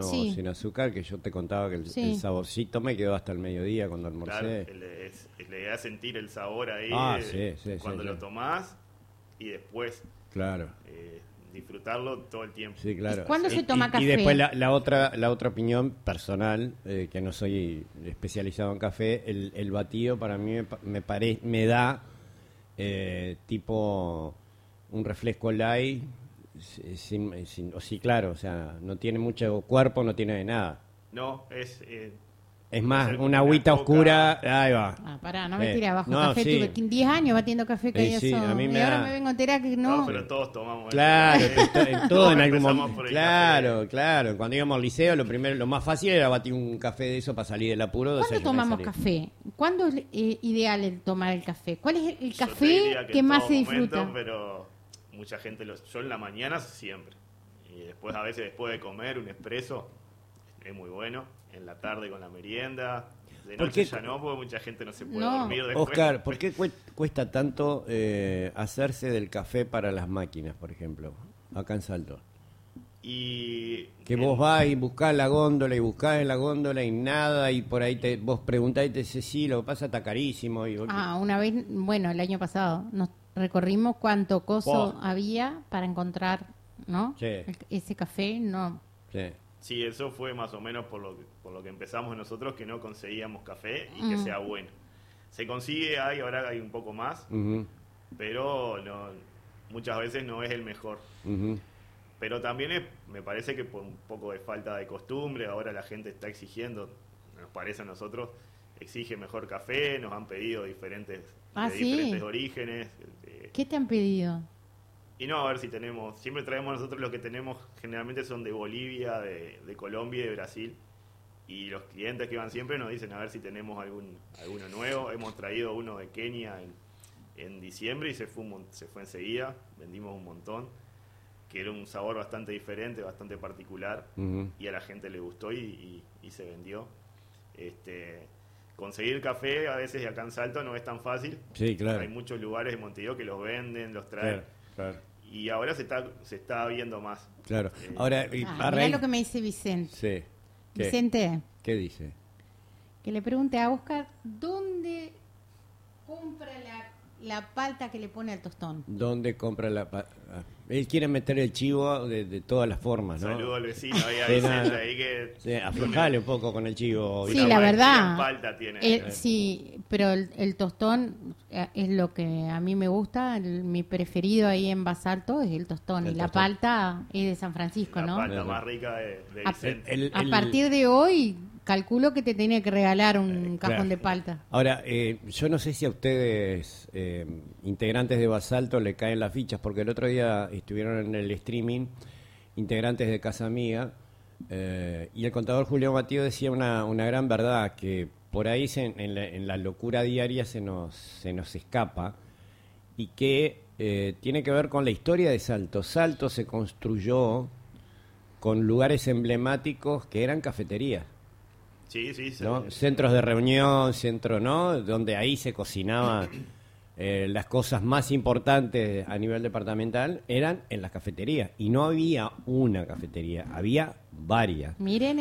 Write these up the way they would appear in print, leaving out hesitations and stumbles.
Sí. sin azúcar, que yo te contaba que Sí. el saborcito me quedó hasta el mediodía cuando Claro, almorcé. le da sentir el sabor ahí Sí, cuando sí, lo sí. tomás y después Claro. disfrutarlo todo el tiempo. Sí, claro. ¿Y cuándo se toma café? Y después la otra opinión personal, que no soy especializado en café, el batido para mí me da tipo un refresco light, sí, claro, o sea, no tiene mucho cuerpo, no tiene nada. No, es más, ser como una agüita coca. oscura, ahí va. Pará, no me tires abajo No, café. sí. Tuve 10 años batiendo café, que Sí, eso. a mí me y ahora da- me vengo a enterar que No, no. pero todos tomamos Claro, eso. en todo en algún empezamos momento. por el Claro, claro. Cuando íbamos al liceo, lo más fácil era batir un café de eso para salir del apuro. ¿Cuándo desayunar y tomamos salir. café? ¿Cuándo es ideal el tomar el café? ¿Cuál es el Yo te café diría que en más todo se momento, disfruta? pero mucha gente yo en la mañana siempre. Y después, a veces después de comer, un espresso es muy bueno. En la tarde con la merienda. De ¿Por noche qué? ya no, porque mucha gente no se puede No. dormir después. Oscar, ¿por qué cuesta tanto hacerse del café para las máquinas, por ejemplo, acá en Salto? Y Que vos vas y buscás la góndola y buscás en la góndola y nada, y por ahí vos preguntás y te dice, sí, lo que pasa está carísimo. Y vos- Una vez, bueno, el año pasado, nos recorrimos cuánto coso Vos. había para encontrar, ¿no? Sí. Ese café, no. Sí. sí, eso fue más o menos por lo que empezamos nosotros, que no conseguíamos café y que sea bueno. Se consigue, ahora hay un poco más, Ujú, pero muchas veces no es el mejor. ujú. Pero también me parece que por un poco de falta de costumbre, ahora la gente está exigiendo, nos parece a nosotros, exige mejor café, nos han pedido diferentes ¿Sí? orígenes. ¿Qué te han pedido? Y no, a ver si tenemos, siempre traemos nosotros lo que tenemos, generalmente son de Bolivia, de Colombia y de Brasil. Y los clientes que van siempre nos dicen a ver si tenemos alguno nuevo. Hemos traído uno de Kenia en diciembre y se fue enseguida, vendimos un montón, que era un sabor bastante diferente, bastante particular, Ujú. y a la gente le gustó y se vendió. Conseguir café a veces acá en Salto no es tan fácil. Sí, claro. Hay muchos lugares de Montevideo que los venden, los traen. Claro, Y ahora se está viendo más. claro. Ahora, Mirá lo que me dice Vicente. Sí. ¿Qué? Vicente, ¿Qué dice? que le pregunte a Oscar dónde compra la palta que le pone al tostón. ¿Dónde compra él quiere meter el chivo de todas las formas, ¿no? Saludo al vecino ahí a Sí, Vicente, no. ahí que... Sí, aflojale un poco con el chivo. Sí, una la maestría verdad. en palta tiene. Sí, pero el tostón es lo que a mí me gusta. Mi preferido ahí en Basalto es el tostón. El y la tostón. palta es de San Francisco, La ¿no? palta más rica de A- Vicente. A partir de hoy, calculo que te tenía que regalar un cajón claro. de palta. Ahora, yo no sé si a ustedes, integrantes de Basalto, le caen las fichas, porque el otro día estuvieron en el streaming integrantes de Casa Amiga, y el contador Julián Matío decía una gran verdad, que por ahí en la locura diaria se nos escapa, y que tiene que ver con la historia de Salto. Salto se construyó con lugares emblemáticos que eran cafeterías, Sí, sí. ¿no? Centros de reunión, ¿no? Donde ahí se cocinaba las cosas más importantes a nivel departamental eran en las cafeterías. Y no había una cafetería, había varias. Miren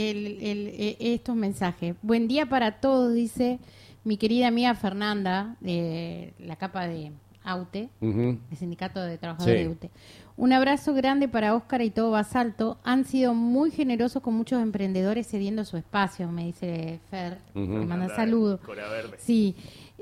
estos mensajes. Buen día para todos, dice mi querida amiga Fernanda, de la capa de AUTE, Ujú. el Sindicato de Trabajadores Sí. de UTE. Un abrazo grande para Óscar y todo Basalto. Han sido muy generosos con muchos emprendedores cediendo su espacio, me dice Fer. Ujú. Me manda Anda, saludos. Cora Verde. Sí.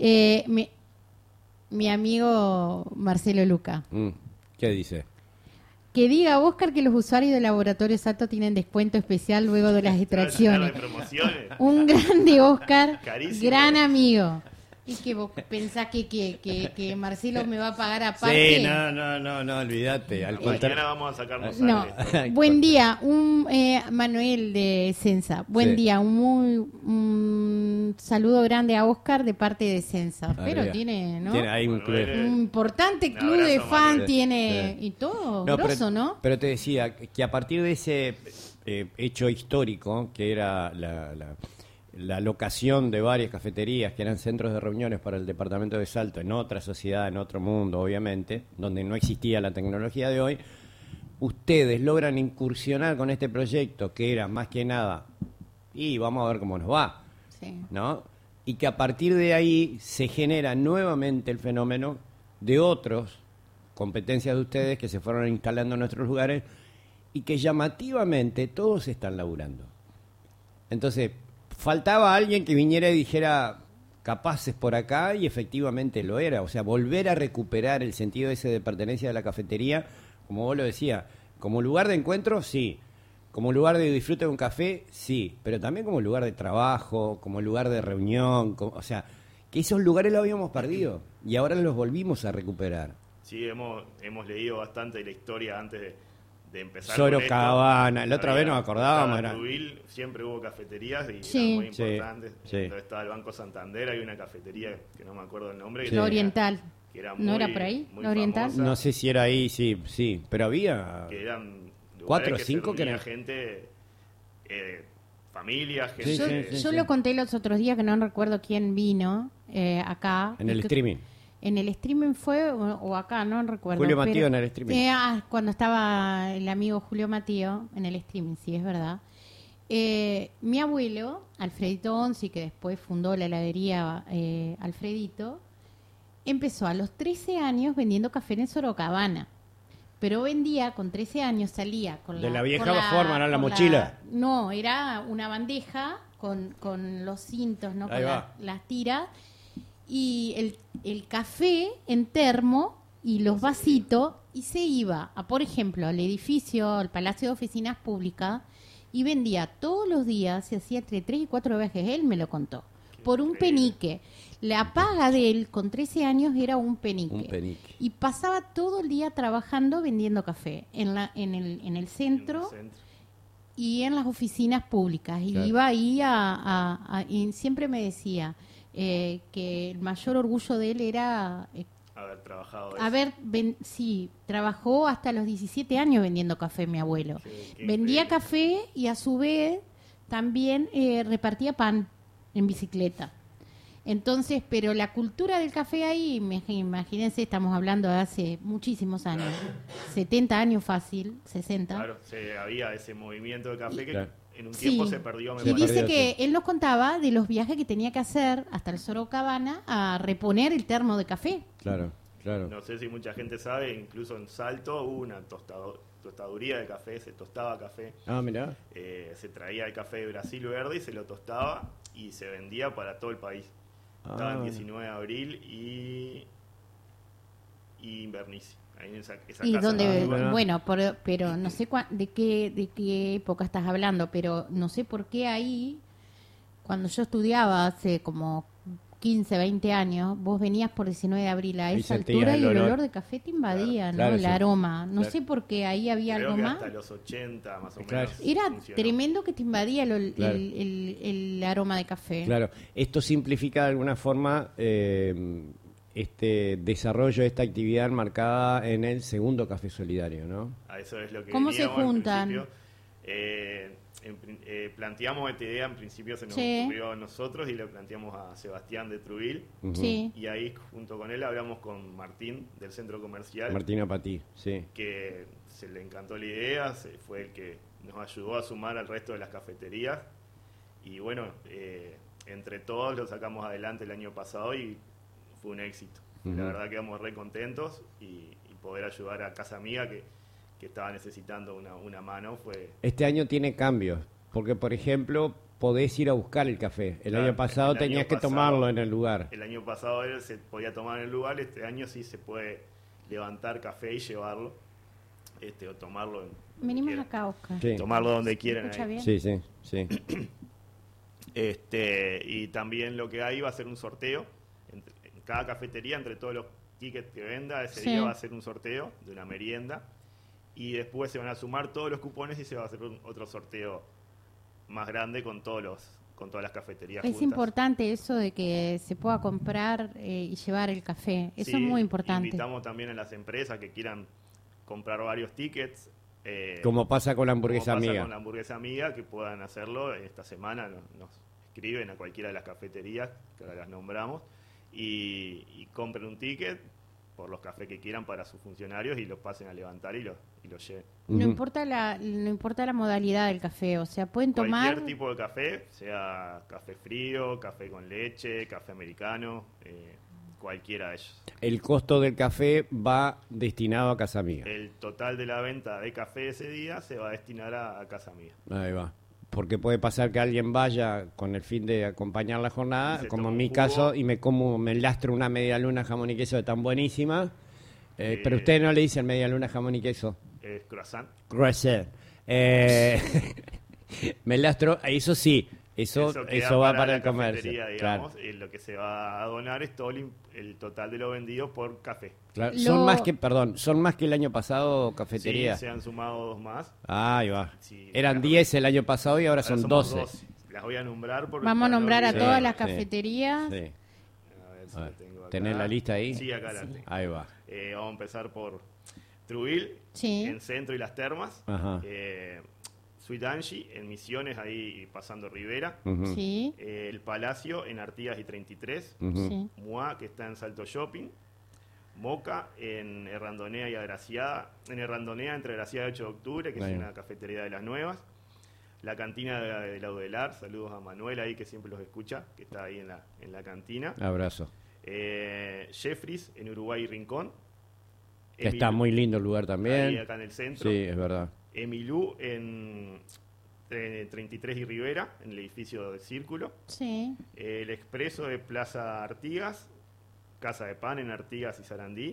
Mi amigo Marcelo Luca. ¿Qué dice? Que diga Óscar que los usuarios del Laboratorio Salto tienen descuento especial luego de las De extracciones. promociones. Un grande Óscar, Carísimo. gran amigo. ¿Y que vos pensás que Marcelo me va a pagar aparte? Sí, no, olvídate. Al Mañana contrario. vamos a sacarnos No. sangre. Buen día, Manuel de Sensa. Buen Sí. día, un saludo grande a Óscar de parte de Sensa. Pero Arriba. tiene, ¿no? Tiene ahí un club. Manuel, Un importante Un club de abrazo, fan Manuel. tiene Sí. y todo, No, grosso, ¿no? Pero te decía que a partir de ese hecho histórico, que era la locación de varias cafeterías que eran centros de reuniones para el departamento de Salto, en otra sociedad, en otro mundo, obviamente, donde no existía la tecnología de hoy, ustedes logran incursionar con este proyecto, que era más que nada, y vamos a ver cómo nos va, Sí. ¿no? Y que a partir de ahí se genera nuevamente el fenómeno de otros competencias de ustedes que se fueron instalando en nuestros lugares y que llamativamente todos están laburando. Entonces, faltaba alguien que viniera y dijera capaces por acá, y efectivamente lo era. O sea, volver a recuperar el sentido ese de pertenencia de la cafetería, como vos lo decías, como lugar de encuentro, sí. Como lugar de disfrute de un café, sí. Pero también como lugar de trabajo, como lugar de reunión. O sea, que esos lugares los habíamos perdido y ahora los volvimos a recuperar. Sí, hemos leído bastante de la historia antes de empezar. Sorocabana, la otra vez nos acordábamos. En Truville siempre hubo cafeterías y Sí. eran muy importantes. Sí. Entonces estaba el Banco Santander, hay una cafetería que no me acuerdo el nombre. Sí. La Oriental. Que era ¿No era por ahí? muy ¿La Oriental? famosa, No sé si era ahí, sí. Pero había... que eran lugares 4 o que 5 se que reunía eran... gente, familias, gente. Sí. Yo lo conté los otros días que no recuerdo quién vino acá. En el Y que- streaming. En el streaming fue, o acá, no recuerdo. Julio Matío pero- en el streaming. Cuando estaba el amigo Julio Matío en el streaming, sí, es verdad. Mi abuelo, Alfredito Onzi, que después fundó la heladería Alfredito, empezó a los 13 años vendiendo café en Sorocabana. Pero vendía, con 13 años salía con De la... la vieja con forma, ¿no? La con mochila. No, era una bandeja con los cintos, ¿no? Ahí Con va. las tiras. Y el café en termo y los vasitos, y se iba, por ejemplo, al edificio, al Palacio de Oficinas Públicas, y vendía todos los días, se hacía entre 3 y 4 viajes, él me lo contó, por un penique. La paga de él con 13 años era un penique. Un penique. Y pasaba todo el día trabajando vendiendo café en el centro y en las oficinas públicas. Y Claro. iba ahí y siempre me decía que el mayor orgullo de él era Haber trabajado. sí, trabajó hasta los 17 años vendiendo café mi abuelo. Qué Vendía increíble. café y a su vez también repartía pan en bicicleta. Entonces, pero la cultura del café ahí, imagínense, estamos hablando de hace muchísimos años, 70 años fácil, 60. Claro, había ese movimiento de café que Claro. en un Sí. tiempo se perdió. me Y parece. dice perdió, que sí. él nos contaba de los viajes que tenía que hacer hasta el Sorocabana a reponer el termo de café. Claro. No sé si mucha gente sabe, incluso en Salto hubo una tostaduría de café, se tostaba café. Ah, mirá. Se traía el café de Brasil verde y se lo tostaba y se vendía para todo el país. Estaba el 19 de abril y Invernici. Ahí en esa Y casa donde, bueno. bueno, pero no sé de qué época estás hablando, pero no sé por qué ahí, cuando yo estudiaba hace como 15, 20 años, vos venías por 19 de abril a Ahí esa sentías altura el y el olor. olor de café te invadía, Claro, ¿no? claro, El sí. aroma. No Claro. sé por qué ahí había Creo algo que más. hasta los 80 más o Claro. menos. Era funcionó. tremendo que te invadía Claro. el aroma de café. Claro, esto simplifica de alguna forma este desarrollo de esta actividad marcada en el segundo Café Solidario, ¿no? A eso es lo que ¿Cómo se veníamos al juntan? principio. Planteamos esta idea, en principio se nos Sí. ocurrió a nosotros y le planteamos a Sebastián de Truville. Ujú. Sí. Y ahí, junto con él, hablamos con Martín del centro comercial, Martina Patí, sí. que se le encantó la idea, fue el que nos ayudó a sumar al resto de las cafeterías. Y bueno, entre todos lo sacamos adelante el año pasado y fue un éxito. Ujú. La verdad quedamos re contentos y poder ayudar a Casa Amiga que estaba necesitando una mano fue... Este año tiene cambios, porque por ejemplo podés ir a buscar el café. El Claro, año pasado el año tenías que pasado- tomarlo en el lugar. El año pasado se podía tomar en el lugar, este año sí se puede levantar café y llevarlo, o tomarlo donde Vení más quieran. acá, Oscar. Sí, Tomarlo donde ¿Se quieran. escucha ahí. bien? sí. Y también lo que hay va a ser un sorteo. En cada cafetería, entre todos los tickets que venda, ese Sí. día va a ser un sorteo de una merienda. Y después se van a sumar todos los cupones y se va a hacer otro sorteo más grande con todas las cafeterías Es juntas. importante eso de que se pueda comprar y llevar el café. Eso Sí, es muy importante. Invitamos también a las empresas que quieran comprar varios tickets. Como pasa con la hamburguesa como pasa amiga. con la hamburguesa amiga, que puedan hacerlo esta semana. Nos escriben a cualquiera de las cafeterías, que ahora las nombramos, y compren un ticket por los cafés que quieran para sus funcionarios y los pasen a levantar y los lleven. No importa la modalidad del café, o sea, pueden tomar... Cualquier tipo de café, sea café frío, café con leche, café americano, cualquiera de ellos. El costo del café va destinado a Casa Amiga. El total de la venta de café ese día se va a destinar a Casa Amiga. Ahí va. Porque puede pasar que alguien vaya con el fin de acompañar la jornada, Se como toma en un mi jugo. caso, y me lastro una media luna jamón y queso de tan buenísima. Pero ustedes no le dicen media luna jamón y queso. Es croissant. Croissant. Me lastro, eso sí, eso queda va para el la comercio. cafetería, digamos, y lo que se va a donar es todo el total de lo vendido por café. Claro. Lo- Son más que el año pasado Sí, cafetería. se han sumado 2 más. Ahí va. Sí, Eran claro. 10 el año pasado y ahora Ahora son somos 12. Las voy a nombrar. Vamos a nombrar a Sí, todas las sí. cafeterías. Sí. A ver si A la ver, tengo acá. ¿tenés la lista ahí? Sí, acá la tengo. Ahí va. Vamos a empezar por Trubil, Sí. en Centro y Las Termas. Ajá. Sweet Angie, en Misiones, ahí pasando Rivera. Ujú, Sí, El Palacio, en Artigas y 33. ujú. sí. Mua, que está en Salto Shopping. Moca, en Errandonea y Agraciada. En Errandonea, entre Agraciada y 8 de octubre, que Ahí es va. una cafetería de las nuevas. La cantina de la Udelar. Saludos a Manuel ahí, que siempre los escucha, que está ahí en la cantina. Abrazo. Jeffries, en Uruguay y Rincón. Que está muy lindo el lugar Ahí también. acá en el centro. Sí, es verdad. Emilú, en 33 y Rivera, en el edificio del Círculo. Sí. El Expreso de Plaza Artigas, Casa de Pan en Artigas y Sarandí.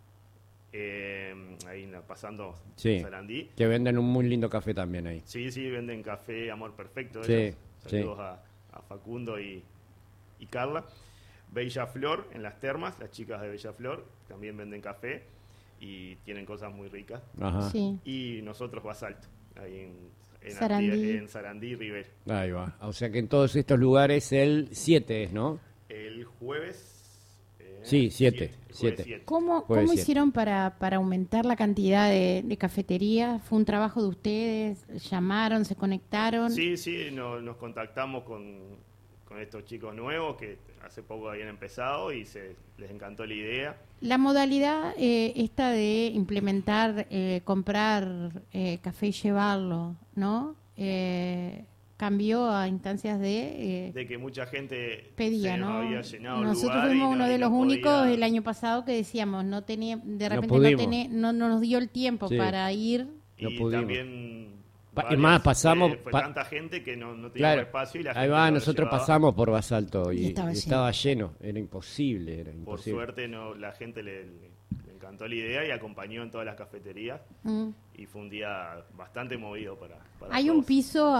Pasando Sí. Sarandí. Que venden un muy lindo café también ahí. Sí, venden café Amor Perfecto. Sí, ellos. sí. Saludos a Facundo y Carla. Bella Flor, en Las Termas, las chicas de Bella Flor también venden café y tienen cosas muy ricas. Ajá. Sí. Y nosotros Basalto, ahí en Sarandí. Artigas, en Sarandí y Rivera. Ahí va. O sea que en todos estos lugares el 7 es, ¿no? El jueves... Sí, 7, el jueves 7. 7. ¿Cómo Puede ser. hicieron para aumentar la cantidad de cafeterías? ¿Fue un trabajo de ustedes? ¿Llamaron? ¿Se conectaron? Sí, nos contactamos con estos chicos nuevos que hace poco habían empezado y les encantó la idea. La modalidad esta de implementar, comprar café y llevarlo, ¿no? Cambió a instancias de... De que mucha gente pedía, se nos ¿no? había llenado el Nosotros lugar y fuimos no- uno y de no los únicos podía- el año pasado que decíamos, no tenía, de No repente pudimos. no nos dio el tiempo Sí. para ir. No y pudimos. también Y más, pasamos... fue pa- tanta gente que no teníamos Claro, espacio y la ahí gente va, no lo nosotros llevaba. pasamos por Basalto y, Y estaba y estaba lleno. Era imposible, era Por imposible. suerte la gente le encantó la idea y acompañó en todas las cafeterías Mm. y fue un día bastante movido para Hay un todos. piso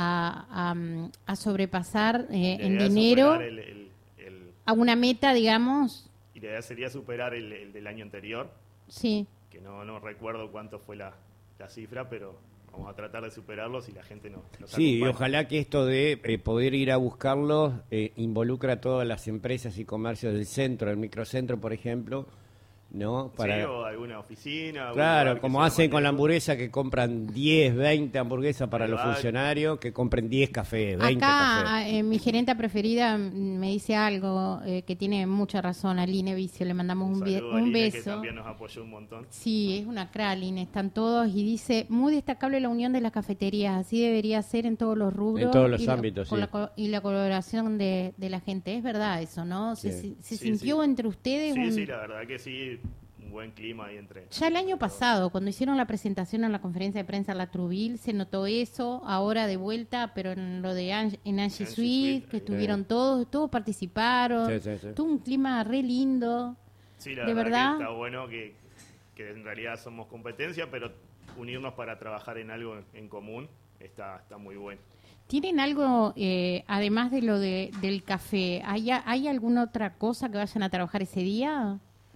a sobrepasar La en idea es dinero, superar a una meta, digamos. y la idea sería superar el del año anterior, Sí. que no recuerdo cuánto fue la cifra, pero vamos a tratar de superarlo si la gente nos Sí, y acompaña. ojalá que esto de poder ir a buscarlos involucre a todas las empresas y comercios del centro, del microcentro, por ejemplo, ¿no? Sí, o alguna oficina. algún Claro, lugar que como sea hacen más con la lejos. hamburguesa, que compran 10, 20 hamburguesas para Ahí los va. funcionarios, que compren 10 cafés, 20 Acá cafés. mi gerenta preferida me dice algo que tiene mucha razón, Aline Vicio, le mandamos un saludo a un Aline, que beso. también nos apoyó un montón. Sí, es una Aline, están todos y dice, muy destacable la unión de las cafeterías, así debería ser en todos los rubros. En todos los y ámbitos, con sí. y la colaboración de la gente, es verdad eso, ¿no? Sí. Se Sí, sintió sí. entre ustedes Sí, un... sí, la verdad que sí, un buen clima ahí entre... Ya el año pasado, cuando hicieron la presentación en la conferencia de prensa en la Trubil, se notó eso, ahora de vuelta, pero en lo de en Angie Suite, Suite, que ahí. estuvieron todos participaron, Sí, sí, sí. tuvo un clima re lindo. Sí, la ¿De verdad, verdad? que está bueno que en realidad somos competencia, pero unirnos para trabajar en algo en común está muy bueno. ¿Tienen algo, además de lo del café, ¿hay alguna otra cosa que vayan a trabajar ese día?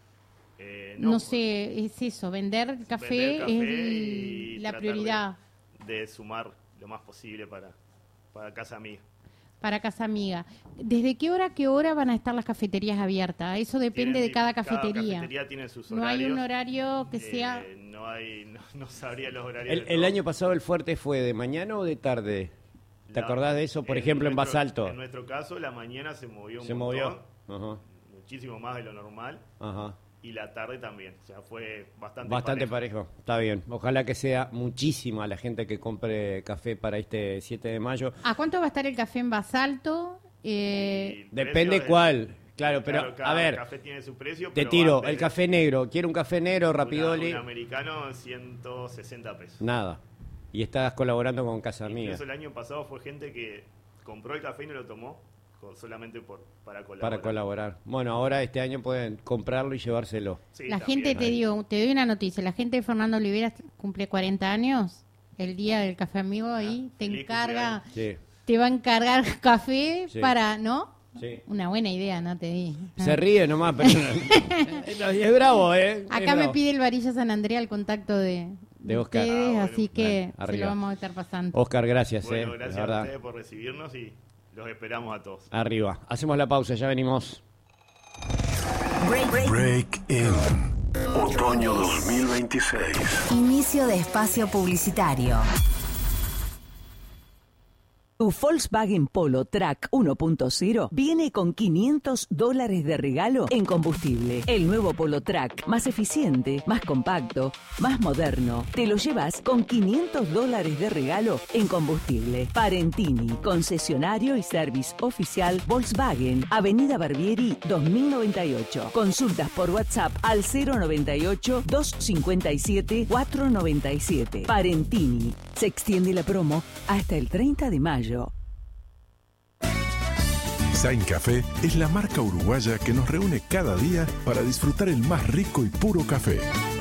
No sé, es eso, vender café, vender café es y la tratar prioridad de sumar lo más posible para Casa Amiga. para Casa Amiga. ¿Desde qué hora a qué hora van a estar las cafeterías abiertas? Eso depende de cada cafetería. Cada cafetería tiene sus No horarios. hay un horario que sea... No sabría los horarios. de El todo. año pasado el fuerte fue de mañana o de tarde. ¿Te La- acordás de eso? Por ejemplo, en nuestro- Basalto. En nuestro caso, la mañana se movió un Se montón, movió. Ajá, muchísimo más de lo normal. ajá. y la tarde también. O sea, fue bastante parejo. Está bien. Ojalá que sea muchísima la gente que compre café para este 7 de mayo. ¿A cuánto va a estar el café en Basalto? Depende cuál. Claro, pero a ver, café tiene su precio, te pero tiro, antes el café negro. Quiero un café negro, Rapidoli. Un americano, 160 pesos. Nada. Y estás colaborando con Casa Mía. Incluso el año pasado fue gente que compró el café y no lo tomó, solamente para colaborar. Para colaborar. Bueno, ahora este año pueden comprarlo y llevárselo. Sí, La también. gente, te doy una noticia, la gente de Fernando Olivera cumple 40 años, el día del café amigo ahí, te feliz encarga, Sí, te va a encargar café Sí. para, ¿no? sí. Una buena idea, ¿no? Te di. Se ríe nomás, pero es bravo, ¿eh? Acá Es me bravo. pide el Varilla San Andrea el contacto de Oscar. ustedes, bueno, así que dale, se arriba. lo vamos a estar pasando. Oscar, gracias, Bueno, la gracias a verdad. ustedes por recibirnos y los esperamos a todos. Arriba. Hacemos la pausa, ya venimos. Break In. Otoño 2026. Inicio de espacio publicitario. Tu Volkswagen Polo Track 1.0 viene con $500 de regalo en combustible. El nuevo Polo Track, más eficiente, más compacto, más moderno. Te lo llevas con $500 de regalo en combustible. Parentini, concesionario y service oficial Volkswagen, Avenida Barbieri 2098. Consultas por WhatsApp al 098-257-497. Parentini. Se extiende la promo hasta el 30 de mayo. Sain Café es la marca uruguaya que nos reúne cada día para disfrutar el más rico y puro café.